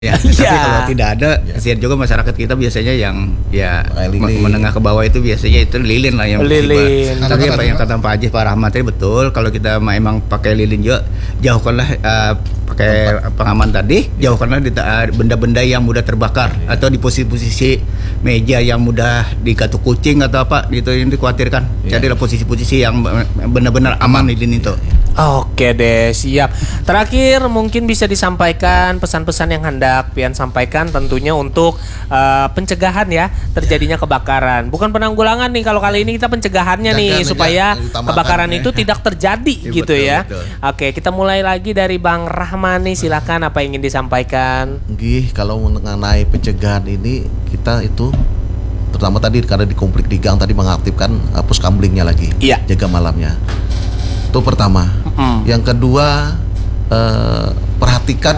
Ya, tapi kalau tidak ada, kasihan juga masyarakat kita biasanya yang ya menengah ke bawah itu biasanya itu lilin lah yang lilin. Tapi apa yang kata Pak Haji, Pak Rahmat tadi betul. Kalau kita emang pakai lilin juga, jauhkanlah pakai pengaman tadi, jauhkanlah benda-benda yang mudah terbakar atau di posisi-posisi meja yang mudah dikatuk kucing atau apa gitu yang dikhawatirkan. Jadilah posisi-posisi yang benar-benar aman lilin itu. Oke deh, siap. Terakhir mungkin bisa disampaikan pesan-pesan yang hendak Pian sampaikan tentunya untuk pencegahan ya terjadinya kebakaran. Bukan penanggulangan nih, kalau kali ini kita pencegahannya nih supaya kebakaran itu tidak terjadi gitu betul, ya. Betul. Oke, kita mulai lagi dari Bang Rahman nih, silakan apa yang ingin disampaikan. Kalau mengenai pencegahan ini kita itu terutama tadi karena di konflik di gang tadi mengaktifkan puskamblingnya lagi, jaga malamnya. Itu pertama. Yang kedua perhatikan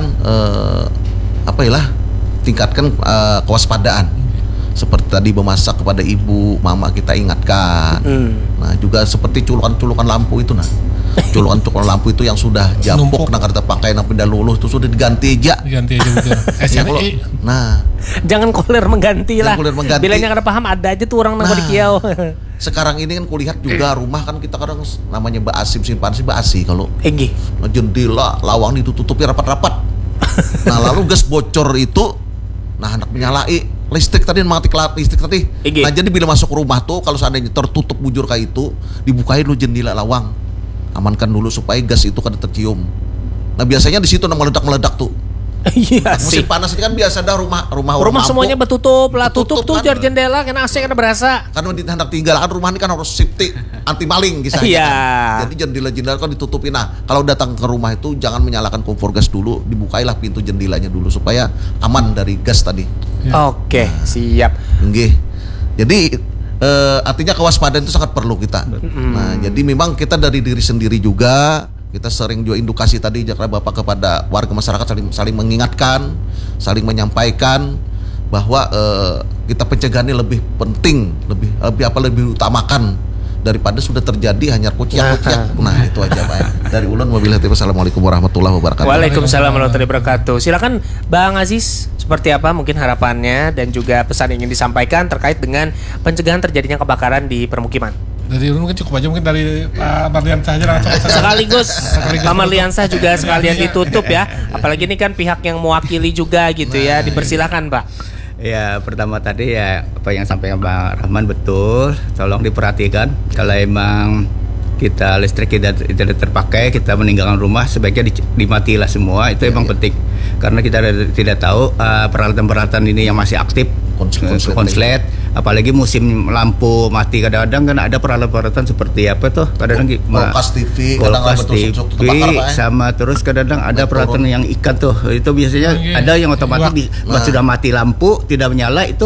tingkatkan kewaspadaan. Seperti tadi memasak kepada ibu, mama kita ingatkan. Nah juga seperti culukan-culukan lampu itu culukan-culukan lampu itu yang sudah japok nah kita pakai yang pindah luluh itu sudah diganti aja betul. Nah jangan koler mengganti lah. Bilangnya kada paham ada aja tuh orang nang kiau. Sekarang ini kan kulihat juga rumah kan kita kadang namanya basi simpan sih basi kalau jendela lawang ditutupi rapat-rapat. Nah lalu gas bocor itu hendak menyalai listrik tadi listrik tadi. Nah jadi bila masuk rumah tuh kalau seandainya tertutup bujur kayak itu dibukain lu jendela lawang, amankan dulu supaya gas itu kada tercium. Nah biasanya di situ meledak tuh. Iya sih. Musim panas ini kan biasa ada rumah semuanya betutup lah, tutup tuh jar jendela kena AC kena berasa. Karena hendak tinggalkan rumah ini kan harus safety anti maling kisahnya. Iya. Kan. Jadi jendela kan ditutupi. Nah kalau datang ke rumah itu jangan menyalakan kompor gas dulu, dibukailah pintu jendelanya dulu supaya aman dari gas tadi. Oke, siap. Jadi artinya kewaspadaan itu sangat perlu kita. Nah jadi memang kita dari diri sendiri juga. Kita sering juga edukasi tadi Bapak kepada warga masyarakat saling mengingatkan, saling menyampaikan bahwa kita pencegahannya lebih penting, lebih utamakan daripada sudah terjadi hanya kuciak. Nah itu aja Pak. Dari ulun wabillahi taufiq. Assalamualaikum warahmatullahi wabarakatuh. Waalaikumsalam warahmatullahi wabarakatuh. Silakan Bang Aziz, seperti apa mungkin harapannya dan juga pesan yang ingin disampaikan terkait dengan pencegahan terjadinya kebakaran di permukiman. Dari Ulun kan cukup aja mungkin dari Pak Marliansah aja sekaligus Pak Marliansah juga sekalian ditutup ya. Apalagi ini kan pihak yang mewakili juga gitu ya. Dipersilakan Pak. Ya pertama tadi ya apa yang sampaikan Bang Rahman betul. Tolong diperhatikan kalau emang kita listrik tidak terpakai, kita meninggalkan rumah sebaiknya dimatilah semua. Itu emang penting karena kita tidak tahu peralatan-peralatan ini yang masih aktif konslet, apalagi musim lampu mati kadang-kadang kan ada peralatan-peralatan seperti apa tuh kadang-kadang kulkas TV sama terus kadang-kadang ada peralatan yang ikan tuh itu biasanya ada yang otomatis sudah mati lampu tidak menyala itu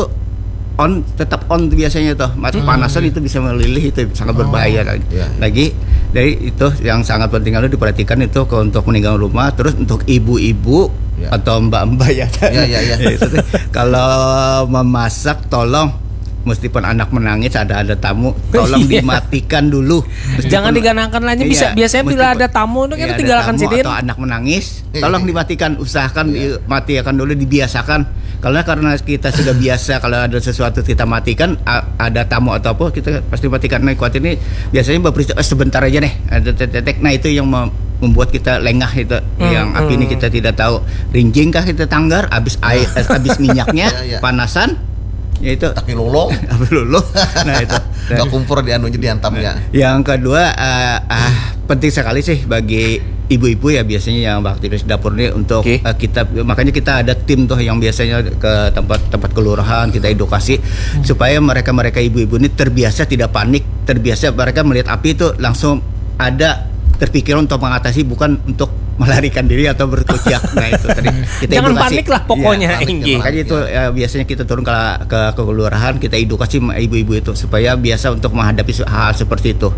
tetap on biasanya tuh mati panasan itu bisa melilih itu sangat berbahaya lagi dari itu yang sangat penting harus diperhatikan itu untuk meninggalkan rumah. Terus untuk ibu-ibu atau mbak-mbak ya. Kalau memasak tolong meskipun anak menangis ada tamu tolong dimatikan dulu. Jangan diganangkan lagi biasanya bila ada tamu itu kita tinggalkan sendiri. Atau anak menangis tolong dimatikan, usahakan dimatikan dulu, dibiasakan. Karena kita sudah biasa kalau ada sesuatu kita matikan, ada tamu atau apa kita pasti matikan. Nah kuat ini biasanya sebentar aja nih ada tetek. Nah itu yang membuat kita lengah itu yang api ini kita tidak tahu rinjing kah kita tanggar habis minyaknya panasan ya itu taki lolo nah itu nggak kumpul diantamnya. Yang kedua penting sekali sih bagi ibu-ibu ya biasanya yang aktivis dapur ini untuk kita, makanya kita ada tim tuh yang biasanya ke tempat kelurahan kita edukasi supaya mereka ibu-ibu ini terbiasa tidak panik, terbiasa mereka melihat api itu langsung ada terpikiran untuk mengatasi, bukan untuk melarikan diri atau berkuciak. Nah itu tadi kita jangan edukasi. Panik lah pokoknya. Makanya itu biasanya kita turun ke kelurahan kita edukasi ibu-ibu itu supaya biasa untuk menghadapi hal seperti itu.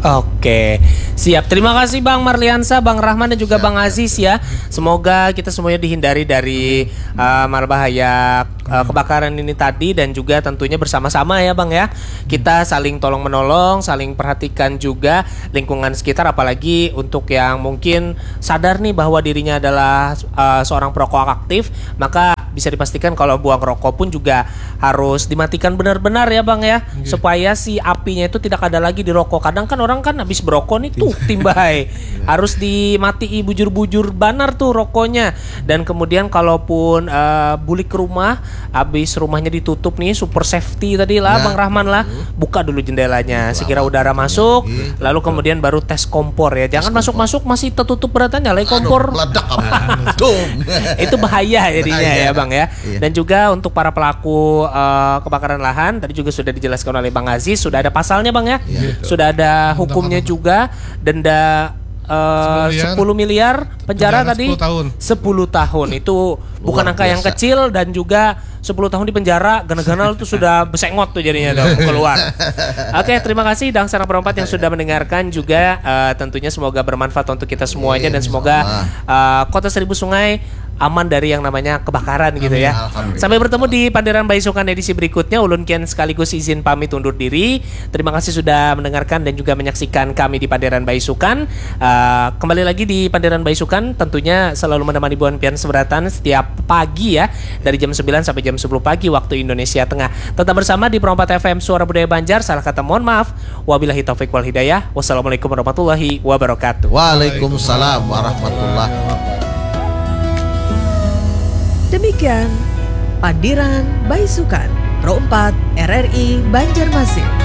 Oke, siap. Terima kasih Bang Marliansa, Bang Rahman dan juga Bang Aziz ya. Semoga kita semuanya dihindari dari bahaya kebakaran ini tadi, dan juga tentunya bersama-sama ya Bang ya. Kita saling tolong menolong, saling perhatikan juga lingkungan sekitar, apalagi untuk yang mungkin sadar nih bahwa dirinya adalah seorang perokok aktif, maka bisa dipastikan kalau buang rokok pun juga harus dimatikan benar-benar ya Bang ya, supaya si apinya itu tidak ada lagi di rokok. Kadang kan orang kan habis berokok nih tuh timbai, harus dimatii bujur-bujur banar tuh rokoknya. Dan kemudian kalaupun bulik ke rumah, habis rumahnya ditutup nih, super safety tadi lah Bang Rahman lah, buka dulu jendelanya, sekira udara masuk, lalu kemudian baru tes kompor ya. Jangan masuk-masuk masih tertutup beratnya, nyalain kompor. Meledak Itu bahaya jadinya ya Bang ya. Dan juga untuk para pelaku kebakaran lahan, tadi juga sudah dijelaskan oleh Bang Aziz, sudah ada pasalnya Bang ya. Sudah ada hukumnya juga, denda 10 miliar penjara tadi 10 tahun itu bukan angka yang kecil, dan juga 10 tahun di penjara gana-gana itu sudah besengot tuh jadinya dong keluar. Oke, terima kasih Dang Sarang Perempat yang sudah mendengarkan juga, tentunya semoga bermanfaat untuk kita semuanya, dan semoga Kota Seribu Sungai aman dari yang namanya kebakaran gitu ya. Sampai bertemu di Panderan Baisukan edisi berikutnya. Ulun kian sekaligus izin pamit undur diri. Terima kasih sudah mendengarkan dan juga menyaksikan kami di Panderan Baisukan. Kembali lagi di Panderan Baisukan, tentunya selalu menemani Buan Pian Seberatan setiap pagi ya, dari jam 9 sampai jam 10 pagi waktu Indonesia Tengah. Tetap bersama di Perempat FM Suara Budaya Banjar. Salah kata mohon maaf. Wabillahi taufik wal hidayah. Wassalamualaikum warahmatullahi wabarakatuh. Waalaikumsalam warahmatullahi wabarakatuh. Demikian Pandiran Baisukan Pro 4 RRI Banjarmasin.